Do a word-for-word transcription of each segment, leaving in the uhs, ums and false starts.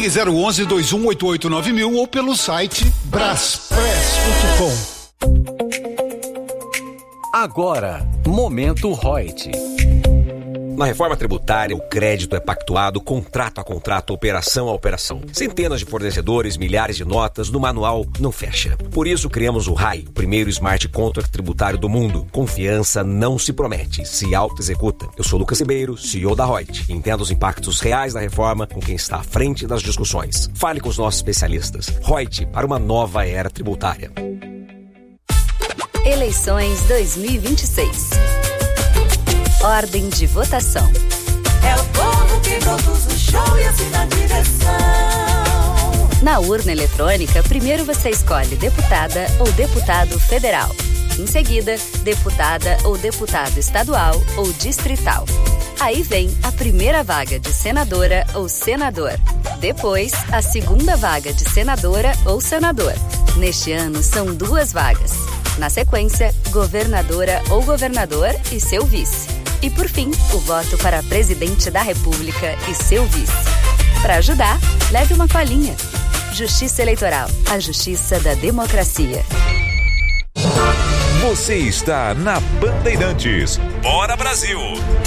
Ligue zero onze, dois um oito oito nove mil ou pelo site braspress ponto com. Agora, Momento Reut. Na reforma tributária, o crédito é pactuado contrato a contrato, operação a operação. Centenas de fornecedores, milhares de notas, no manual não fecha. Por isso, criamos o R A I, o primeiro smart contract tributário do mundo. Confiança não se promete, se auto-executa. Eu sou Lucas Ribeiro, C E O da Reut. Entenda os impactos reais da reforma com quem está à frente das discussões. Fale com os nossos especialistas. Reut, para uma nova era tributária. Eleições dois mil e vinte e seis. Ordem de votação. É o povo que produz o show e assim na direção. Na urna eletrônica, primeiro você escolhe deputada ou deputado federal. Em seguida, deputada ou deputado estadual ou distrital. Aí vem a primeira vaga de senadora ou senador. Depois, a segunda vaga de senadora ou senador. Neste ano, são duas vagas. Na sequência, governadora ou governador e seu vice. E por fim, o voto para presidente da República e seu vice. Para ajudar, leve uma colinha. Justiça Eleitoral, a justiça da democracia. Você está na Bandeirantes. Bora Brasil!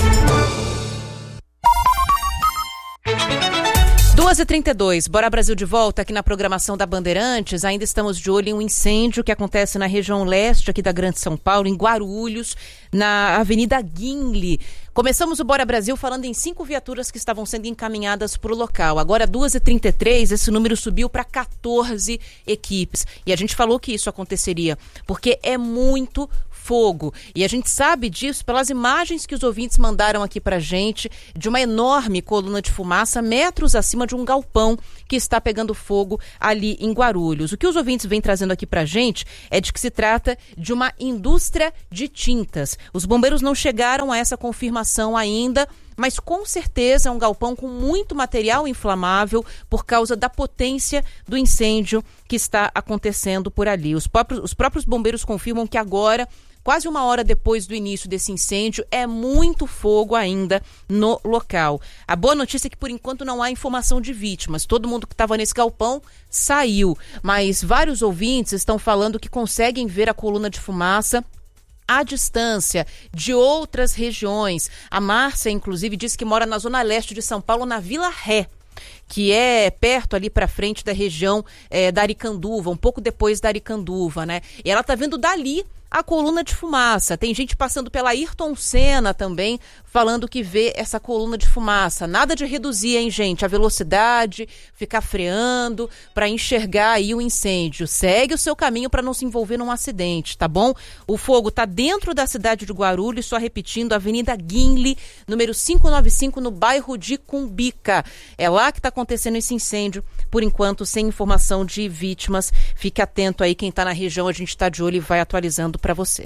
duas e trinta e dois, Bora Brasil de volta aqui na programação da Bandeirantes. Ainda estamos de olho em um incêndio que acontece na região leste aqui da Grande São Paulo, em Guarulhos, na Avenida Guinle. Começamos o Bora Brasil falando em cinco viaturas que estavam sendo encaminhadas para o local. Agora, duas e trinta e três, esse número subiu para quatorze equipes. E a gente falou que isso aconteceria, porque é muito fogo. E a gente sabe disso pelas imagens que os ouvintes mandaram aqui pra gente, de uma enorme coluna de fumaça, metros acima de um galpão que está pegando fogo ali em Guarulhos. O que os ouvintes vêm trazendo aqui pra gente é de que se trata de uma indústria de tintas. Os bombeiros não chegaram a essa confirmação ainda, mas com certeza é um galpão com muito material inflamável por causa da potência do incêndio que está acontecendo por ali. Os próprios, os próprios bombeiros confirmam que agora, quase uma hora depois do início desse incêndio, é muito fogo ainda no local. A boa notícia é que, por enquanto, não há informação de vítimas. Todo mundo que estava nesse galpão saiu, mas vários ouvintes estão falando que conseguem ver a coluna de fumaça à distância de outras regiões. A Márcia, inclusive, disse que mora na zona leste de São Paulo, na Vila Ré, que é perto ali para frente da região é, da Aricanduva, um pouco depois da Aricanduva, né? E ela tá vendo dali a coluna de fumaça. Tem gente passando pela Ayrton Senna também, falando que vê essa coluna de fumaça. Nada de reduzir, hein, gente, a velocidade, ficar freando para enxergar aí o incêndio. Segue o seu caminho para não se envolver num acidente, tá bom? O fogo está dentro da cidade de Guarulhos, só repetindo, Avenida Guinle, número quinhentos e noventa e cinco, no bairro de Cumbica. É lá que está acontecendo esse incêndio, por enquanto, sem informação de vítimas. Fique atento aí, quem está na região, a gente está de olho e vai atualizando para você.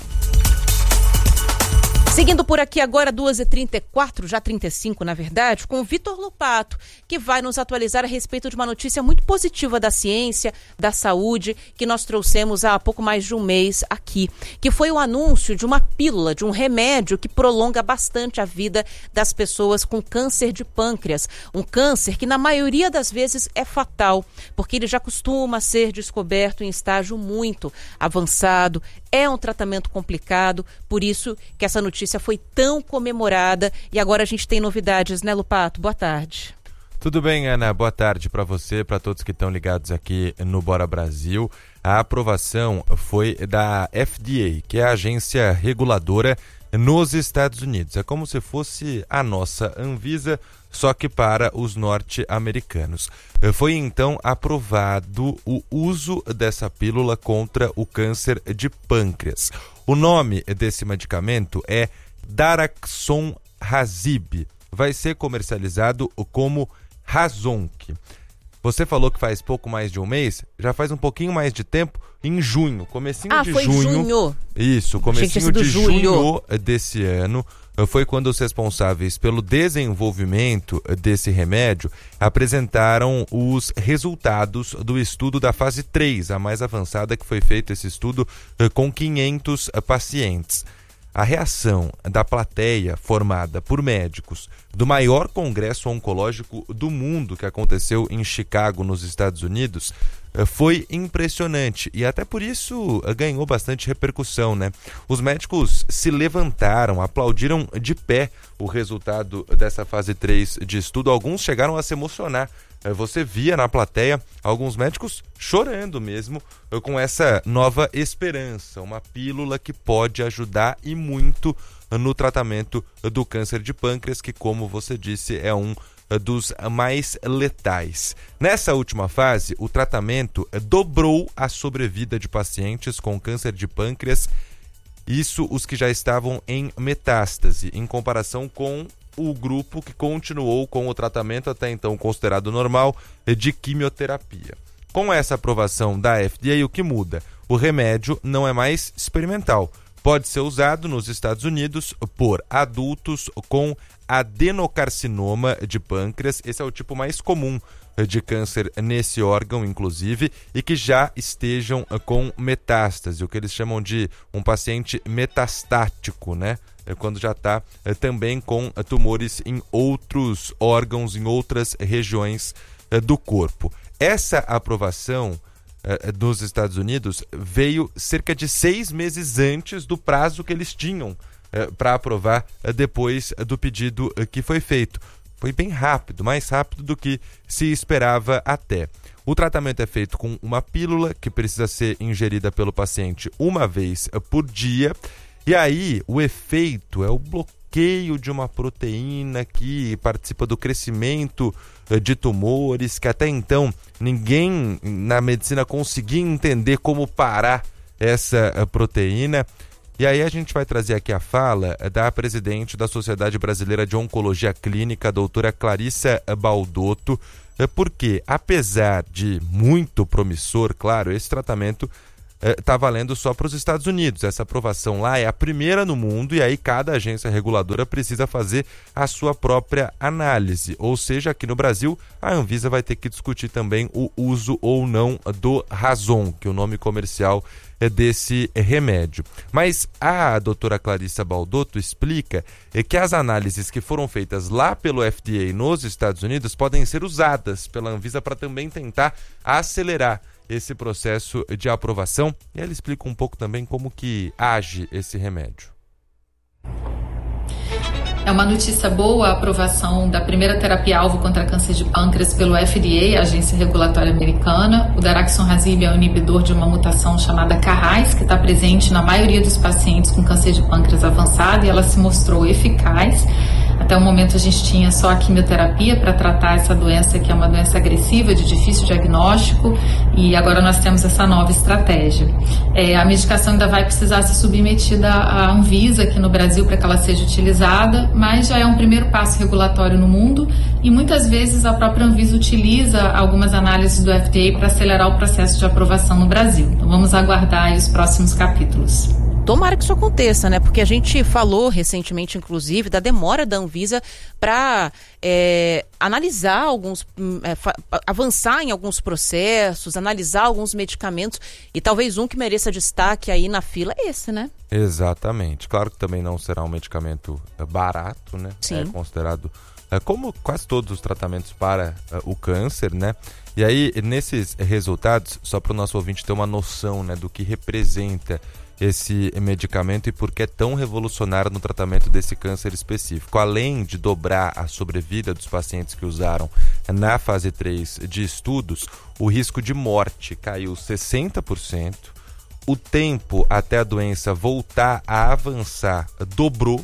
Seguindo por aqui agora, duas e trinta e quatro, já trinta e cinco na verdade, com o Vitor Lupato, que vai nos atualizar a respeito de uma notícia muito positiva da ciência, da saúde, que nós trouxemos há pouco mais de um mês aqui, que foi o anúncio de uma pílula, de um remédio que prolonga bastante a vida das pessoas com câncer de pâncreas. Um câncer que na maioria das vezes é fatal, porque ele já costuma ser descoberto em estágio muito avançado. É um tratamento complicado, por isso que essa notícia foi tão comemorada. E agora a gente tem novidades, né, Lupato? Boa tarde. Tudo bem, Ana? Boa tarde para você, para todos que estão ligados aqui no Bora Brasil. A aprovação foi da F D A, que é a agência reguladora nos Estados Unidos. É como se fosse a nossa Anvisa, só que para os norte-americanos. Foi então aprovado o uso dessa pílula contra o câncer de pâncreas. O nome desse medicamento é Daraxonrasib. Vai ser comercializado como Razonk. Você falou que faz pouco mais de um mês, já faz um pouquinho mais de tempo, em junho, comecinho ah, de foi junho. junho. Isso, comecinho de julho. junho desse ano, foi quando os responsáveis pelo desenvolvimento desse remédio apresentaram os resultados do estudo da fase três, a mais avançada, que foi feito esse estudo com quinhentos pacientes. A reação da plateia, formada por médicos, do maior congresso oncológico do mundo que aconteceu em Chicago, nos Estados Unidos, foi impressionante e até por isso ganhou bastante repercussão, né? Os médicos se levantaram, aplaudiram de pé o resultado dessa fase três de estudo. Alguns chegaram a se emocionar. Você via na plateia alguns médicos chorando mesmo com essa nova esperança, uma pílula que pode ajudar e muito no tratamento do câncer de pâncreas, que, como você disse, é um dos mais letais. Nessa última fase, o tratamento dobrou a sobrevida de pacientes com câncer de pâncreas, isso os que já estavam em metástase, em comparação com o grupo que continuou com o tratamento até então considerado normal de quimioterapia. Com essa aprovação da F D A, o que muda? O remédio não é mais experimental. Pode ser usado nos Estados Unidos por adultos com adenocarcinoma de pâncreas. Esse é o tipo mais comum de câncer nesse órgão, inclusive, e que já estejam com metástase, o que eles chamam de um paciente metastático, né? Quando já está também com tumores em outros órgãos, em outras regiões do corpo. Essa aprovação dos Estados Unidos veio cerca de seis meses antes do prazo que eles tinham para aprovar depois do pedido que foi feito. Foi bem rápido, mais rápido do que se esperava até. O tratamento é feito com uma pílula que precisa ser ingerida pelo paciente uma vez por dia. E aí o efeito é o bloqueio de uma proteína que participa do crescimento de tumores, que até então ninguém na medicina conseguia entender como parar essa proteína. E aí a gente vai trazer aqui a fala da presidente da Sociedade Brasileira de Oncologia Clínica, a doutora Clarissa Baldotto, porque apesar de muito promissor, claro, esse tratamento está valendo só para os Estados Unidos. Essa aprovação lá é a primeira no mundo e aí cada agência reguladora precisa fazer a sua própria análise. Ou seja, aqui no Brasil, a Anvisa vai ter que discutir também o uso ou não do Razon, que é o nome comercial é desse remédio. Mas a doutora Clarissa Baldotto explica que as análises que foram feitas lá pelo F D A nos Estados Unidos podem ser usadas pela Anvisa para também tentar acelerar esse processo de aprovação, e ela explica um pouco também como que age esse remédio. É uma notícia boa a aprovação da primeira terapia-alvo contra câncer de pâncreas pelo F D A, a Agência Regulatória Americana. O daraxonrasib é um inibidor de uma mutação chamada C A R A S, que está presente na maioria dos pacientes com câncer de pâncreas avançado, e ela se mostrou eficaz. Até o momento a gente tinha só a quimioterapia para tratar essa doença, que é uma doença agressiva, de difícil diagnóstico, e agora nós temos essa nova estratégia. É, a medicação ainda vai precisar ser submetida à Anvisa aqui no Brasil para que ela seja utilizada, mas já é um primeiro passo regulatório no mundo e muitas vezes a própria Anvisa utiliza algumas análises do F D A para acelerar o processo de aprovação no Brasil. Então vamos aguardar aí os próximos capítulos. Tomara que isso aconteça, né? Porque a gente falou recentemente, inclusive, da demora da Anvisa para é, analisar alguns, é, fa- avançar em alguns processos, analisar alguns medicamentos, e talvez um que mereça destaque aí na fila é esse, né? Exatamente. Claro que também não será um medicamento barato, né? Sim. É considerado, é, como quase todos os tratamentos para é, o câncer, né? E aí, nesses resultados, só para o nosso ouvinte ter uma noção, né, do que representa esse medicamento e por que é tão revolucionário no tratamento desse câncer específico. Além de dobrar a sobrevida dos pacientes que usaram na fase três de estudos, o risco de morte caiu sessenta por cento, o tempo até a doença voltar a avançar dobrou,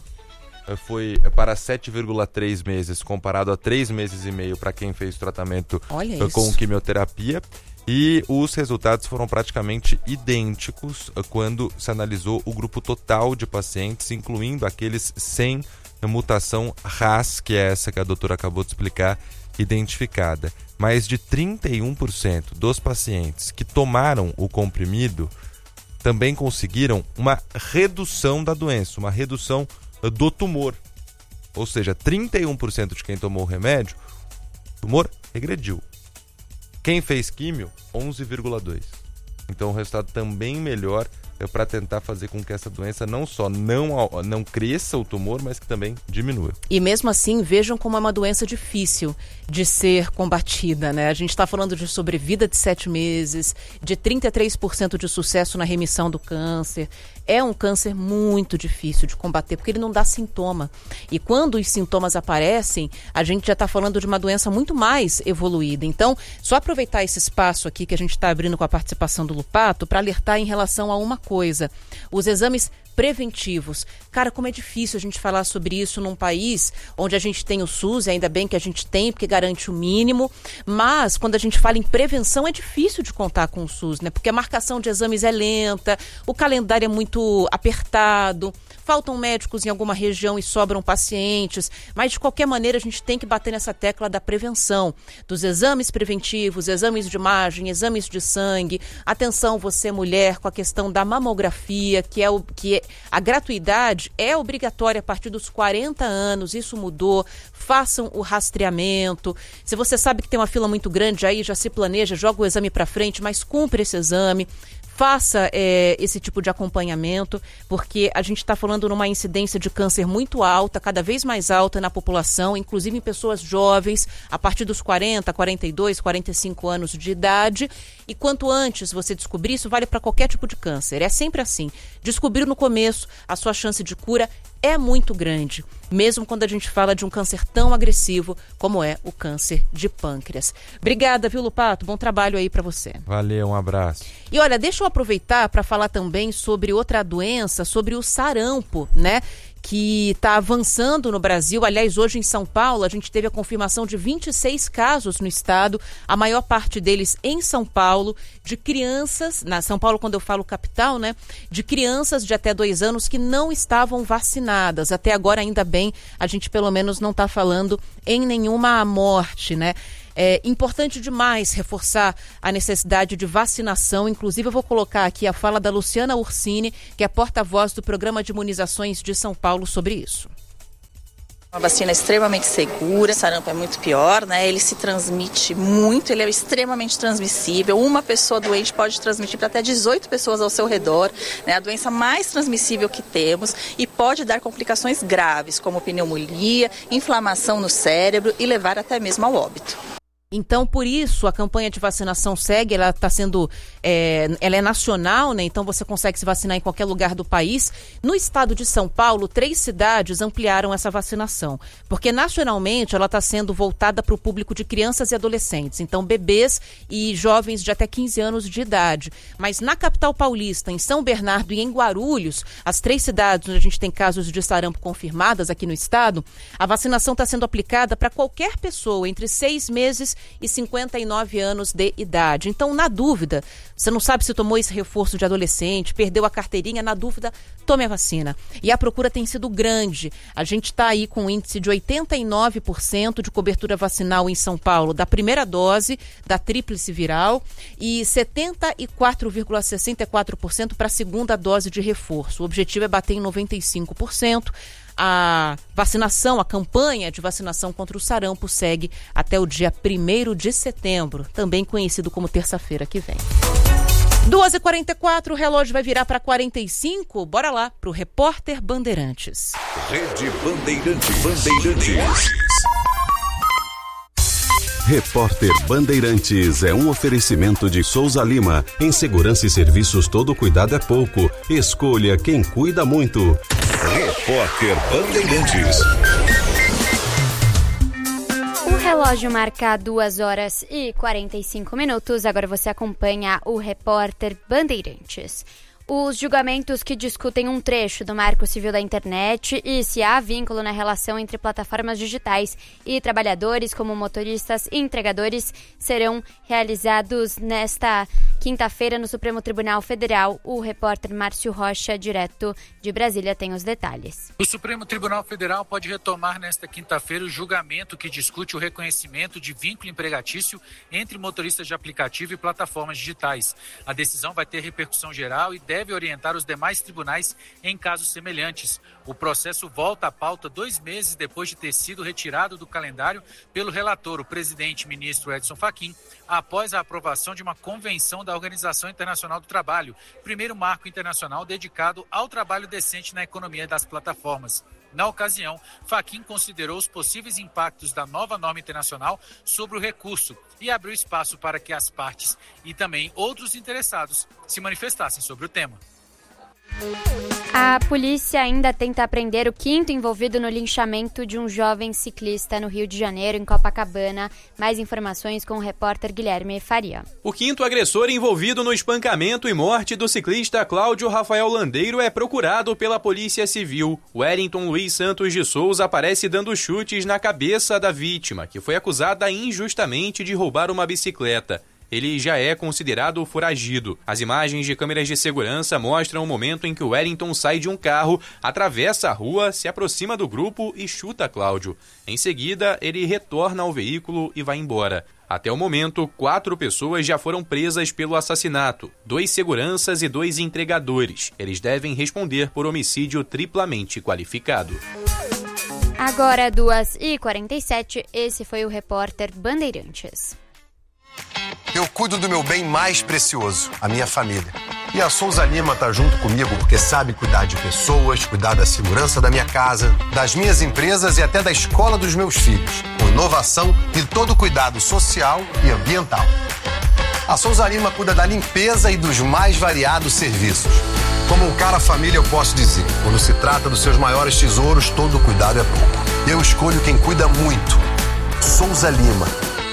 foi para sete vírgula três meses, comparado a três meses e meio para quem fez o tratamento com quimioterapia. E os resultados foram praticamente idênticos quando se analisou o grupo total de pacientes, incluindo aqueles sem mutação R A S, que é essa que a doutora acabou de explicar, identificada. Mais de trinta e um por cento dos pacientes que tomaram o comprimido também conseguiram uma redução da doença, uma redução do tumor. Ou seja, trinta e um por cento de quem tomou o remédio, o tumor regrediu. Quem fez químio, onze vírgula dois por cento. Então o resultado também melhor para tentar fazer com que essa doença não só não, não cresça o tumor, mas que também diminua. E mesmo assim, vejam como é uma doença difícil de ser combatida, né? A gente está falando de sobrevida de sete meses, de trinta e três por cento de sucesso na remissão do câncer. É um câncer muito difícil de combater, porque ele não dá sintoma. E quando os sintomas aparecem, a gente já está falando de uma doença muito mais evoluída. Então, só aproveitar esse espaço aqui que a gente está abrindo com a participação do Lupato para alertar em relação a uma coisa. Os exames preventivos. Cara, como é difícil a gente falar sobre isso num país onde a gente tem o SUS, e ainda bem que a gente tem, porque garante o mínimo, mas quando a gente fala em prevenção é difícil de contar com o SUS, né? Porque a marcação de exames é lenta, o calendário é muito apertado, faltam médicos em alguma região e sobram pacientes, mas de qualquer maneira a gente tem que bater nessa tecla da prevenção, dos exames preventivos, exames de imagem, exames de sangue. Atenção, você mulher, com a questão da mamografia, que é o que é, a gratuidade é obrigatória a partir dos quarenta anos, isso mudou. Façam o rastreamento. Se você sabe que tem uma fila muito grande aí, já se planeja, joga o exame para frente, mas cumpre esse exame. Faça é, esse tipo de acompanhamento, porque a gente está falando numa incidência de câncer muito alta, cada vez mais alta na população, inclusive em pessoas jovens, a partir dos quarenta, quarenta e dois, quarenta e cinco anos de idade. E quanto antes você descobrir, isso vale para qualquer tipo de câncer. É sempre assim. Descobrir no começo, a sua chance de cura é muito grande, mesmo quando a gente fala de um câncer tão agressivo como é o câncer de pâncreas. Obrigada, viu, Lupato? Bom trabalho aí para você. Valeu, um abraço. E olha, deixa eu aproveitar para falar também sobre outra doença, sobre o sarampo, né? Que está avançando no Brasil. Aliás, hoje em São Paulo, a gente teve a confirmação de vinte e seis casos no estado, a maior parte deles em São Paulo, de crianças, na São Paulo, quando eu falo capital, né, de crianças de até dois anos que não estavam vacinadas. Até agora, ainda bem, a gente pelo menos não está falando em nenhuma morte, né? É importante demais reforçar a necessidade de vacinação. Inclusive, eu vou colocar aqui a fala da Luciana Ursini, que é porta-voz do Programa de Imunizações de São Paulo, sobre isso. Uma vacina extremamente segura, sarampo é muito pior, né? Ele se transmite muito, ele é extremamente transmissível. Uma pessoa doente pode transmitir para até dezoito pessoas ao seu redor, né? A doença mais transmissível que temos, e pode dar complicações graves, como pneumonia, inflamação no cérebro e levar até mesmo ao óbito. Então, por isso, a campanha de vacinação segue, ela está sendo, é, ela é nacional, né? Então você consegue se vacinar em qualquer lugar do país. No estado de São Paulo, três cidades ampliaram essa vacinação, porque nacionalmente ela está sendo voltada para o público de crianças e adolescentes, então bebês e jovens de até quinze anos de idade. Mas na capital paulista, em São Bernardo e em Guarulhos, as três cidades onde a gente tem casos de sarampo confirmadas aqui no estado, a vacinação está sendo aplicada para qualquer pessoa entre seis meses e cinquenta e nove anos de idade. Então, na dúvida, você não sabe se tomou esse reforço de adolescente, perdeu a carteirinha, na dúvida, tome a vacina. E a procura tem sido grande. A gente está aí com um índice de oitenta e nove por cento de cobertura vacinal em São Paulo da primeira dose, da tríplice viral, e setenta e quatro vírgula sessenta e quatro por cento para a segunda dose de reforço. O objetivo é bater em noventa e cinco por cento. A vacinação, a campanha de vacinação contra o sarampo segue até o dia primeiro de setembro, também conhecido como terça-feira que vem. duas e quarenta e quatro, o relógio vai virar para quarenta e cinco. Bora lá para o Repórter Bandeirantes. Rede Bandeirantes. Bandeirantes. Repórter Bandeirantes é um oferecimento de Souza Lima. Em segurança e serviços, todo cuidado é pouco. Escolha quem cuida muito. Repórter Bandeirantes. O relógio marca duas horas e quarenta e cinco minutos. Agora você acompanha o Repórter Bandeirantes. Os julgamentos que discutem um trecho do Marco Civil da Internet e se há vínculo na relação entre plataformas digitais e trabalhadores como motoristas e entregadores serão realizados nesta quinta-feira no Supremo Tribunal Federal. O repórter Márcio Rocha, direto de Brasília, tem os detalhes. O Supremo Tribunal Federal pode retomar nesta quinta-feira o julgamento que discute o reconhecimento de vínculo empregatício entre motoristas de aplicativo e plataformas digitais. A decisão vai ter repercussão geral e deve deve orientar os demais tribunais em casos semelhantes. O processo volta à pauta dois meses depois de ter sido retirado do calendário pelo relator, o presidente ministro Edson Fachin, após a aprovação de uma convenção da Organização Internacional do Trabalho, primeiro marco internacional dedicado ao trabalho decente na economia das plataformas. Na ocasião, Fachin considerou os possíveis impactos da nova norma internacional sobre o recurso e abriu espaço para que as partes e também outros interessados se manifestassem sobre o tema. A polícia ainda tenta prender o quinto envolvido no linchamento de um jovem ciclista no Rio de Janeiro, em Copacabana. Mais informações com o repórter Guilherme Faria. O quinto agressor envolvido no espancamento e morte do ciclista Cláudio Rafael Landeiro é procurado pela Polícia Civil. Wellington Luiz Santos de Souza aparece dando chutes na cabeça da vítima, que foi acusada injustamente de roubar uma bicicleta. Ele já é considerado foragido. As imagens de câmeras de segurança mostram o momento em que o Wellington sai de um carro, atravessa a rua, se aproxima do grupo e chuta Cláudio. Em seguida, ele retorna ao veículo e vai embora. Até o momento, quatro pessoas já foram presas pelo assassinato. Dois seguranças e dois entregadores. Eles devem responder por homicídio triplamente qualificado. Agora, duas e quarenta e sete, esse foi o repórter Bandeirantes. Eu cuido do meu bem mais precioso, a minha família. E a Souza Lima tá junto comigo porque sabe cuidar de pessoas, cuidar da segurança da minha casa, das minhas empresas e até da escola dos meus filhos, com inovação e todo cuidado social e ambiental. A Souza Lima cuida da limpeza e dos mais variados serviços. Como um cara família, eu posso dizer, quando se trata dos seus maiores tesouros, todo cuidado é pouco. Eu escolho quem cuida muito. Souza Lima.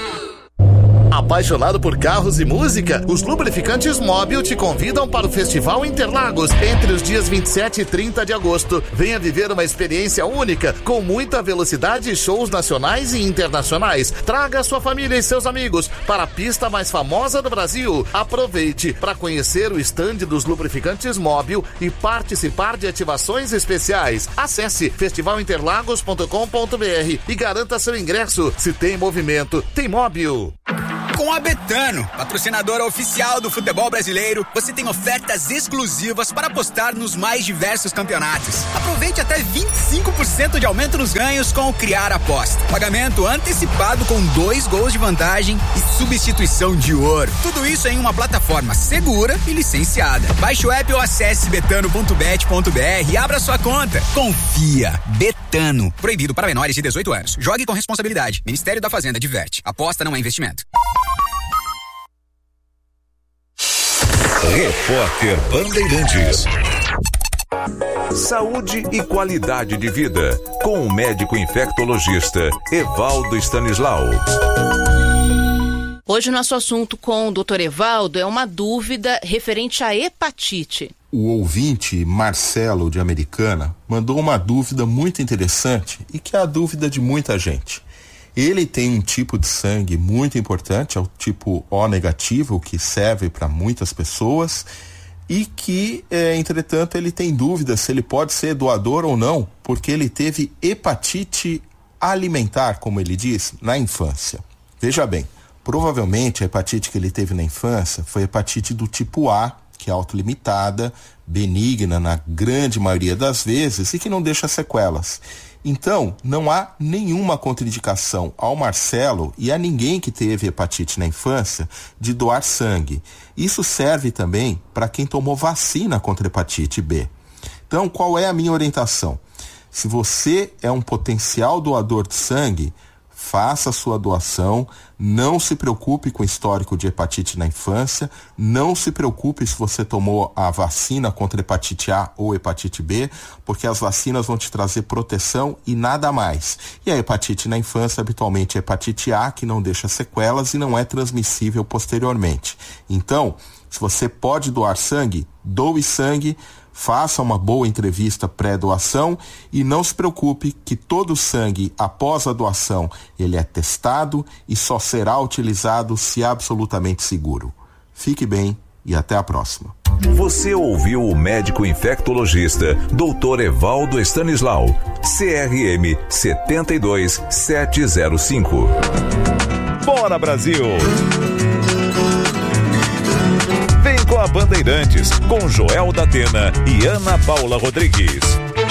Apaixonado por carros e música? Os lubrificantes Móbil te convidam para o Festival Interlagos entre os dias vinte e sete e trinta de agosto. Venha viver uma experiência única, com muita velocidade e shows nacionais e internacionais. Traga sua família e seus amigos para a pista mais famosa do Brasil. Aproveite para conhecer o estande dos lubrificantes Móbil e participar de ativações especiais. Acesse festival interlagos ponto com ponto b r e garanta seu ingresso. Se tem movimento, tem Móbil. Com a Betano, patrocinadora oficial do futebol brasileiro, você tem ofertas exclusivas para apostar nos mais diversos campeonatos. Aproveite até vinte e cinco por cento de aumento nos ganhos com o Criar Aposta. Pagamento antecipado com dois gols de vantagem e substituição de ouro. Tudo isso em uma plataforma segura e licenciada. Baixe o app ou acesse betano ponto bet ponto b r e abra sua conta. Confia. Betano. Proibido para menores de dezoito anos. Jogue com responsabilidade. Ministério da Fazenda diverte. Aposta não é investimento. Repórter Bandeirantes. Saúde e qualidade de vida, com o médico infectologista Evaldo Stanislau. Hoje o nosso assunto com o doutor Evaldo é uma dúvida referente à hepatite. O ouvinte Marcelo, de Americana, mandou uma dúvida muito interessante e que é a dúvida de muita gente. Ele tem um tipo de sangue muito importante, é o tipo O negativo, que serve para muitas pessoas e que, é, entretanto, ele tem dúvida se ele pode ser doador ou não, porque ele teve hepatite alimentar, como ele diz, na infância. Veja bem, provavelmente a hepatite que ele teve na infância foi hepatite do tipo A, que é autolimitada, benigna na grande maioria das vezes e que não deixa sequelas. Então, não há nenhuma contraindicação ao Marcelo e a ninguém que teve hepatite na infância de doar sangue. Isso serve também para quem tomou vacina contra hepatite B. Então, qual é a minha orientação? Se você é um potencial doador de sangue, faça a sua doação, não se preocupe com o histórico de hepatite na infância, não se preocupe se você tomou a vacina contra hepatite A ou hepatite B, porque as vacinas vão te trazer proteção e nada mais. E a hepatite na infância habitualmente é hepatite A, que não deixa sequelas e não é transmissível posteriormente. Então, se você pode doar sangue, doe sangue, faça uma boa entrevista pré-doação e não se preocupe que todo o sangue após a doação ele é testado e só será utilizado se absolutamente seguro. Fique bem e até a próxima. Você ouviu o médico infectologista doutor Evaldo Stanislau, C R M sete dois sete zero cinco. Bora, Brasil! Vem com a Bandeirantes, com Joel da Atena e Ana Paula Rodrigues.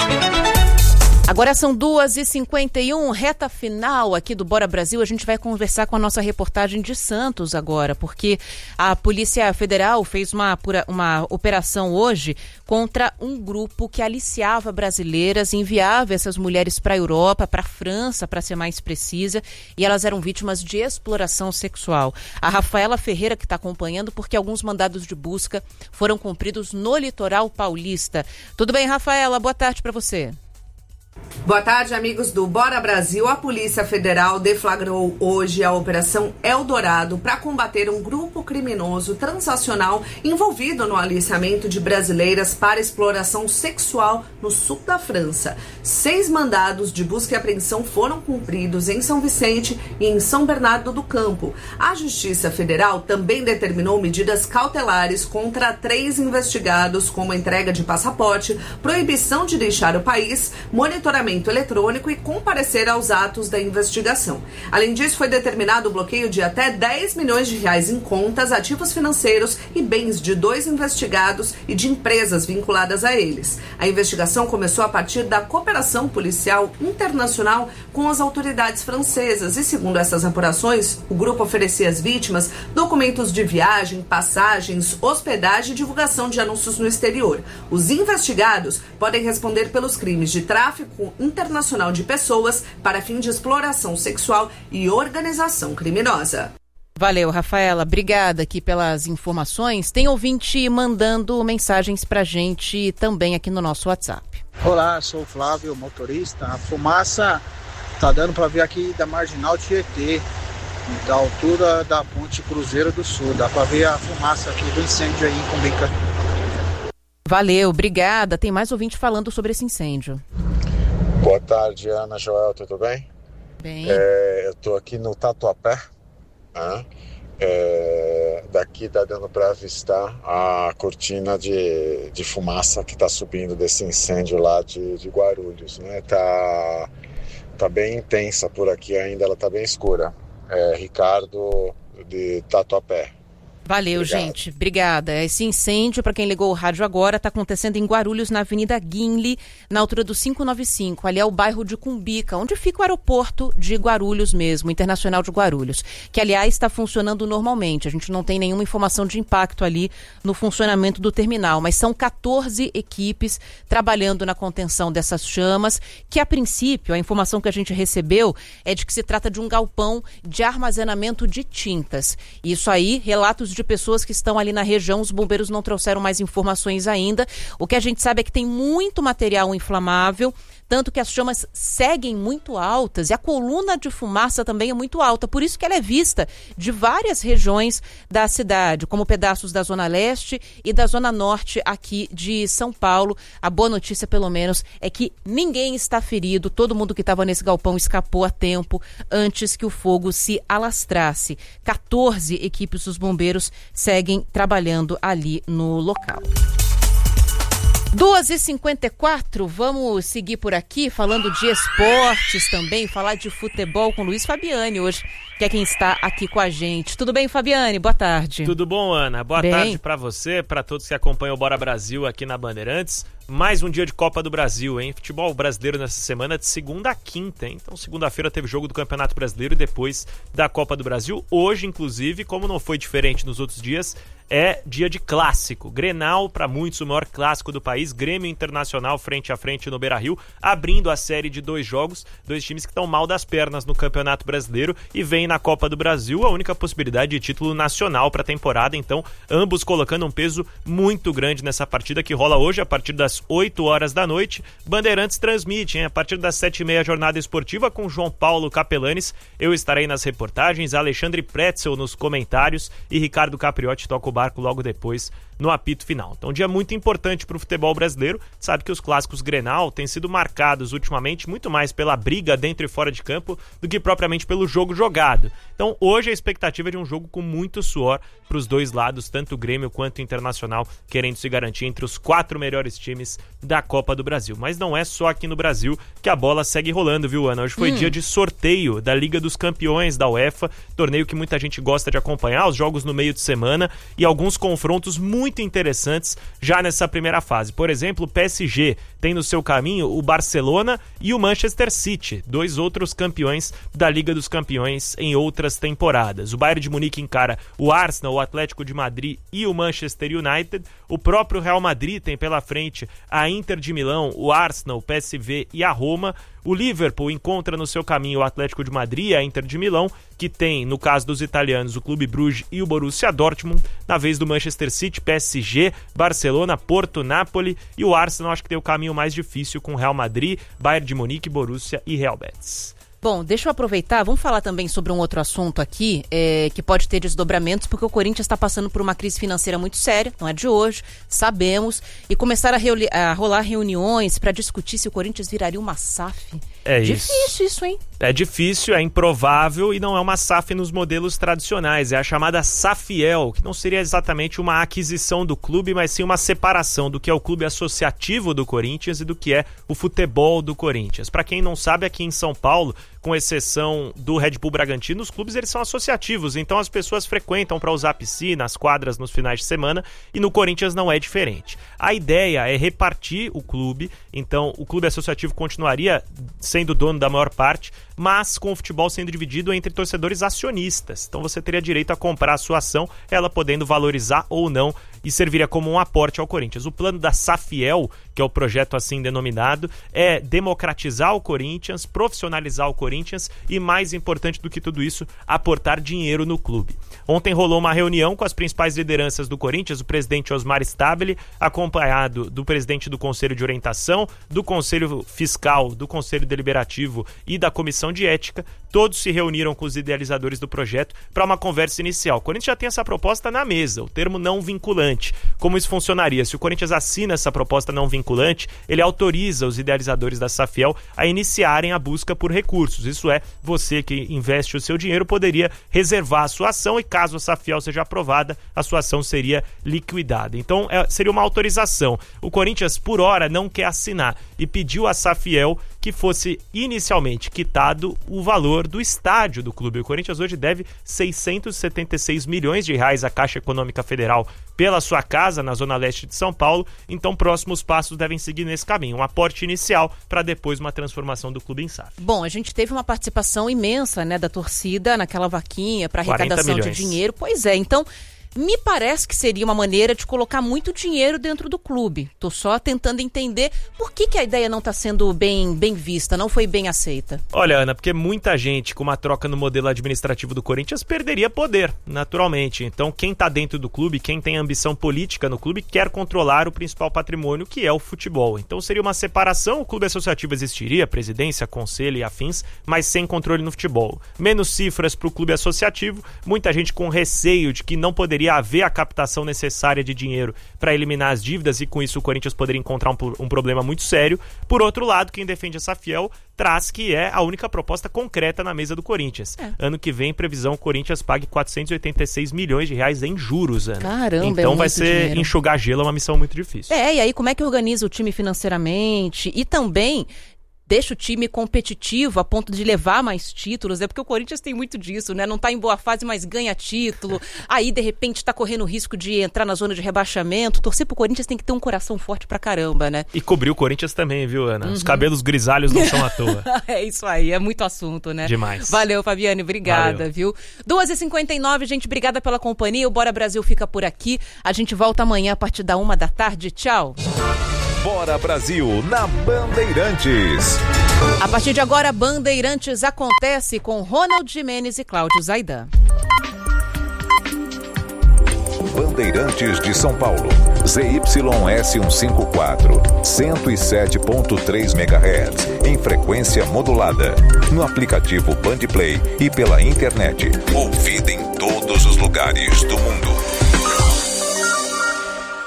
Agora são duas e cinquenta e um, reta final aqui do Bora Brasil. A gente vai conversar com a nossa reportagem de Santos agora, porque a Polícia Federal fez uma, uma operação hoje contra um grupo que aliciava brasileiras, enviava essas mulheres para a Europa, para a França, para ser mais precisa, e elas eram vítimas de exploração sexual. A Rafaela Ferreira que está acompanhando, porque alguns mandados de busca foram cumpridos no litoral paulista. Tudo bem, Rafaela? Boa tarde para você. Boa tarde, amigos do Bora Brasil. A Polícia Federal deflagrou hoje a Operação Eldorado para combater um grupo criminoso transacional envolvido no aliciamento de brasileiras para exploração sexual no sul da França. Seis mandados de busca e apreensão foram cumpridos em São Vicente e em São Bernardo do Campo. A Justiça Federal também determinou medidas cautelares contra três investigados, como entrega de passaporte, proibição de deixar o país, monitoramento eletrônico e comparecer aos atos da investigação. Além disso, foi determinado o bloqueio de até dez milhões de reais em contas, ativos financeiros e bens de dois investigados e de empresas vinculadas a eles. A investigação começou a partir da cooperação policial internacional com as autoridades francesas e, segundo essas apurações, o grupo oferecia às vítimas documentos de viagem, passagens, hospedagem e divulgação de anúncios no exterior. Os investigados podem responder pelos crimes de tráfico internacional de pessoas para fim de exploração sexual e organização criminosa. Valeu, Rafaela. Obrigada aqui pelas informações. Tem ouvinte mandando mensagens pra gente também aqui no nosso WhatsApp. Olá, sou o Flávio, motorista. A fumaça tá dando para ver aqui da Marginal Tietê, da altura da Ponte Cruzeiro do Sul. Dá para ver a fumaça aqui do incêndio aí em Cumbica. Valeu, obrigada. Tem mais ouvinte falando sobre esse incêndio. Boa tarde, Ana, Joel, tudo bem? Bem. É, eu tô aqui no Tatuapé, né? É, daqui tá dando para avistar a cortina de, de fumaça que tá subindo desse incêndio lá de, de Guarulhos, né? Tá, tá bem intensa por aqui ainda, ela tá bem escura. É, Ricardo de Tatuapé. Valeu, Obrigado. gente. Obrigada. Esse incêndio, para quem ligou o rádio agora, está acontecendo em Guarulhos, na Avenida Guinle, na altura do quinhentos e noventa e cinco. Ali é o bairro de Cumbica, onde fica o aeroporto de Guarulhos mesmo, Internacional de Guarulhos, que, aliás, está funcionando normalmente. A gente não tem nenhuma informação de impacto ali no funcionamento do terminal, mas são quatorze equipes trabalhando na contenção dessas chamas, que, a princípio, a informação que a gente recebeu é de que se trata de um galpão de armazenamento de tintas. Isso aí, relatos de de pessoas que estão ali na região, os bombeiros não trouxeram mais informações ainda. O que a gente sabe é que tem muito material inflamável, tanto que as chamas seguem muito altas e a coluna de fumaça também é muito alta, por isso que ela é vista de várias regiões da cidade, como pedaços da Zona Leste e da Zona Norte aqui de São Paulo. A boa notícia, pelo menos, é que ninguém está ferido, todo mundo que estava nesse galpão escapou a tempo antes que o fogo se alastrasse. quatorze equipes dos bombeiros seguem trabalhando ali no local. duas e cinquenta e quatro, vamos seguir por aqui falando de esportes também, falar de futebol com Luiz Fabiani hoje, que é quem está aqui com a gente. Tudo bem, Fabiani? Boa tarde. Tudo bom, Ana? Boa bem. tarde para você, para todos que acompanham o Bora Brasil aqui na Bandeirantes. Mais um dia de Copa do Brasil, hein? Futebol brasileiro nessa semana de segunda a quinta, hein? Então, segunda-feira teve jogo do Campeonato Brasileiro e depois da Copa do Brasil. Hoje, inclusive, como não foi diferente nos outros dias, é dia de clássico. Grenal, para muitos, o maior clássico do país. Grêmio Internacional frente a frente no Beira-Rio, abrindo a série de dois jogos. Dois times que estão mal das pernas no Campeonato Brasileiro e vem na Copa do Brasil a única possibilidade de título nacional para a temporada. Então, ambos colocando um peso muito grande nessa partida que rola hoje a partir das oito horas da noite. Bandeirantes transmite, hein? A partir das sete e meia, jornada esportiva com João Paulo Capelanes. Eu estarei nas reportagens, Alexandre Pretzel nos comentários e Ricardo Capriotti toca o barco logo depois no apito final. Então, um dia muito importante para o futebol brasileiro. Sabe que os clássicos Grenal têm sido marcados ultimamente muito mais pela briga dentro e fora de campo do que propriamente pelo jogo jogado. Então, hoje a expectativa é de um jogo com muito suor para os dois lados, tanto o Grêmio quanto o Internacional, querendo se garantir entre os quatro melhores times da Copa do Brasil. Mas não é só aqui no Brasil que a bola segue rolando, viu, Ana? Hoje foi hum. dia de sorteio da Liga dos Campeões da UEFA, torneio que muita gente gosta de acompanhar, os jogos no meio de semana e alguns confrontos muito interessantes já nessa primeira fase. Por exemplo, o P S G tem no seu caminho o Barcelona e o Manchester City, dois outros campeões da Liga dos Campeões em outras temporadas. O Bayern de Munique encara o Arsenal, o Atlético de Madrid e o Manchester United. O próprio Real Madrid tem pela frente a Inter de Milão, o Arsenal, o P S V e a Roma. O Liverpool encontra no seu caminho o Atlético de Madrid e a Inter de Milão, que tem, no caso dos italianos, o Clube Bruges e o Borussia Dortmund. Na vez do Manchester City, P S G, Barcelona, Porto, Napoli e o Arsenal acho que tem o caminho mais difícil com Real Madrid, Bayern de Munique, Borussia e Real Betis. Bom, deixa eu aproveitar, vamos falar também sobre um outro assunto aqui, é, que pode ter desdobramentos, porque o Corinthians está passando por uma crise financeira muito séria, não é de hoje, sabemos, e começaram a, reuni- a rolar reuniões para discutir se o Corinthians viraria uma S A F. É Difícil isso, isso hein? É difícil, é improvável e não é uma S A F nos modelos tradicionais. É a chamada SAFiel, que não seria exatamente uma aquisição do clube, mas sim uma separação do que é o clube associativo do Corinthians e do que é o futebol do Corinthians. Para quem não sabe, aqui em São Paulo, com exceção do Red Bull Bragantino, os clubes eles são associativos, então as pessoas frequentam para usar a piscina, as quadras nos finais de semana, e no Corinthians não é diferente. A ideia é repartir o clube, então o clube associativo continuaria sendo dono da maior parte, mas com o futebol sendo dividido entre torcedores acionistas. Então você teria direito a comprar a sua ação, ela podendo valorizar ou não, e serviria como um aporte ao Corinthians. O plano da SAFiel, que é o projeto assim denominado, é democratizar o Corinthians, profissionalizar o Corinthians e, mais importante do que tudo isso, aportar dinheiro no clube. Ontem rolou uma reunião com as principais lideranças do Corinthians, o presidente Osmar Stabile, acompanhado do presidente do Conselho de Orientação, do Conselho Fiscal, do Conselho Deliberativo e da Comissão de Ética. Todos se reuniram com os idealizadores do projeto para uma conversa inicial. O Corinthians já tem essa proposta na mesa, o termo não vinculante. Como isso funcionaria? Se o Corinthians assina essa proposta não vinculante, ele autoriza os idealizadores da SAFiel a iniciarem a busca por recursos. Isso é, você que investe o seu dinheiro poderia reservar a sua ação e, caso a SAFiel seja aprovada, a sua ação seria liquidada. Então, é, seria uma autorização. O Corinthians, por hora, não quer assinar e pediu à SAFiel que fosse inicialmente quitado o valor do estádio do clube. O Corinthians hoje deve seiscentos e setenta e seis milhões de reais à Caixa Econômica Federal pela sua casa na Zona Leste de São Paulo, então próximos passos devem seguir nesse caminho. Um aporte inicial para depois uma transformação do clube em S A F. Bom, a gente teve uma participação imensa, né, da torcida naquela vaquinha para arrecadação de dinheiro. Pois é, então me parece que seria uma maneira de colocar muito dinheiro dentro do clube. Tô só tentando entender por que, que a ideia não está sendo bem, bem vista, não foi bem aceita. Olha, Ana, porque muita gente com uma troca no modelo administrativo do Corinthians perderia poder, naturalmente. Então quem está dentro do clube, quem tem ambição política no clube, quer controlar o principal patrimônio, que é o futebol. Então seria uma separação, o clube associativo existiria, presidência, conselho e afins, mas sem controle no futebol. Menos cifras para o clube associativo, muita gente com receio de que não poderia haver a captação necessária de dinheiro para eliminar as dívidas e com isso o Corinthians poderia encontrar um, um problema muito sério. Por outro lado, quem defende essa SAFiel traz que é a única proposta concreta na mesa do Corinthians. É. Ano que vem, previsão, o Corinthians pague quatrocentos e oitenta e seis milhões de reais em juros, Ana. Caramba, então é vai ser dinheiro. Enxugar gelo, é uma missão muito difícil. É, e aí como é que organiza o time financeiramente e também deixa o time competitivo a ponto de levar mais títulos, é porque o Corinthians tem muito disso, né? Não tá em boa fase, mas ganha título, aí de repente tá correndo o risco de entrar na zona de rebaixamento. Torcer pro Corinthians tem que ter um coração forte pra caramba, né? E cobrir o Corinthians também, viu, Ana? Uhum. Os cabelos grisalhos não são à toa. É isso aí, é muito assunto, né? Demais. Valeu, Fabiane, obrigada, Valeu. viu? duas e cinquenta e nove, gente, obrigada pela companhia, o Bora Brasil fica por aqui, a gente volta amanhã a partir da uma da tarde, tchau! Bora Brasil, na Bandeirantes. A partir de agora, Bandeirantes acontece com Ronald Gimenez e Cláudio Zaidan. Bandeirantes de São Paulo, Z Y S cento e cinquenta e quatro, cento e sete ponto três megahertz, em frequência modulada, no aplicativo Bandplay e pela internet. Ouvida em todos os lugares do mundo.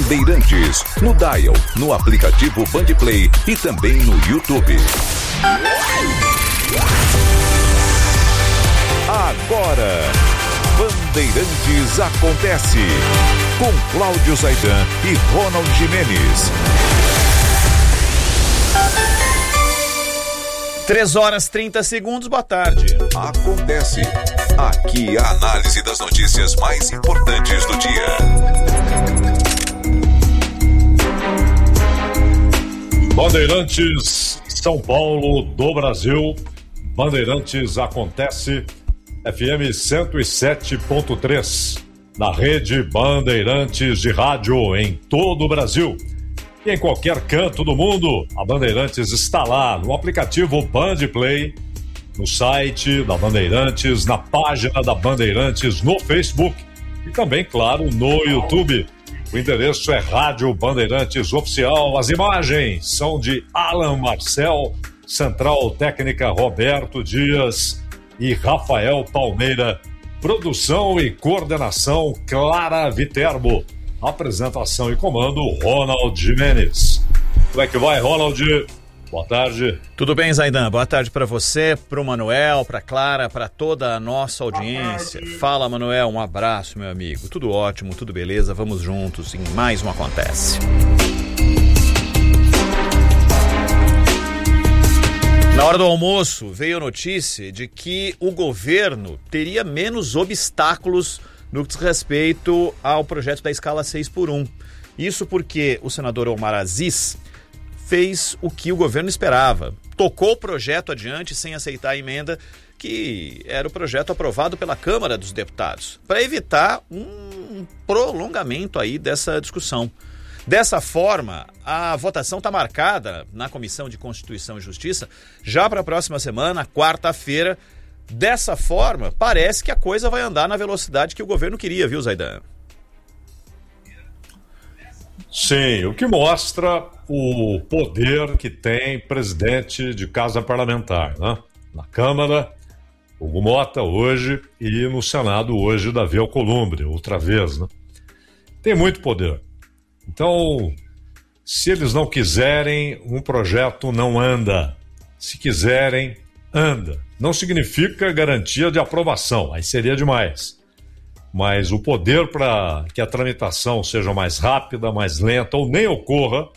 Bandeirantes, no Dial, no aplicativo Bandplay e também no YouTube. Agora, Bandeirantes acontece com Cláudio Zaidan e Ronald Gimenez. três horas e trinta segundos, boa tarde. Acontece. Aqui a análise das notícias mais importantes do dia. Bandeirantes, São Paulo do Brasil. Bandeirantes acontece. F M cento e sete ponto três. Na rede Bandeirantes de rádio em todo o Brasil. E em qualquer canto do mundo, a Bandeirantes está lá no aplicativo Bandplay, no site da Bandeirantes, na página da Bandeirantes no Facebook e também, claro, no YouTube. O endereço é Rádio Bandeirantes Oficial. As imagens são de Alan Marcel, Central Técnica Roberto Dias e Rafael Palmeira. Produção e coordenação Clara Viterbo. Apresentação e comando Ronald Gimenez. Como é que vai, Ronald? Boa tarde. Tudo bem, Zaidan? Boa tarde para você, para o Manuel, para Clara, para toda a nossa audiência. Fala, Manuel, um abraço, meu amigo. Tudo ótimo, tudo beleza, vamos juntos em mais um Acontece. Na hora do almoço veio a notícia de que o governo teria menos obstáculos no que diz respeito ao projeto da escala seis por um. Isso porque o senador Omar Aziz fez o que o governo esperava. Tocou o projeto adiante sem aceitar a emenda, que era o projeto aprovado pela Câmara dos Deputados, para evitar um prolongamento aí dessa discussão. Dessa forma, a votação está marcada na Comissão de Constituição e Justiça já para a próxima semana, quarta-feira. Dessa forma, parece que a coisa vai andar na velocidade que o governo queria, viu, Zaidan? Sim, o que mostra o poder que tem presidente de casa parlamentar, né? Na Câmara, Hugo Mota hoje, e no Senado hoje, Davi Alcolumbre, outra vez, né? Tem muito poder. Então, se eles não quiserem, um projeto não anda. Se quiserem, anda. Não significa garantia de aprovação, aí seria demais. Mas o poder para que a tramitação seja mais rápida, mais lenta ou nem ocorra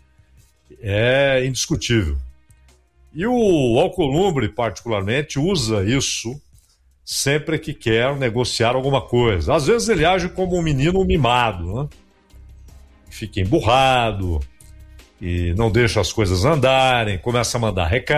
é indiscutível. E o Alcolumbre, particularmente, usa isso sempre que quer negociar alguma coisa. Às vezes ele age como um menino mimado, né? Fica emburrado e não deixa as coisas andarem, começa a mandar recado.